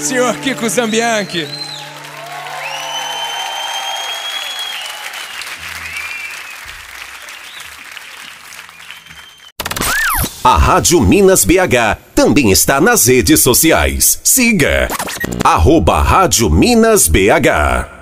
senhor Kiko Zambianchi. A Rádio Minas BH também está nas redes sociais. Siga @Rádio Minas BH.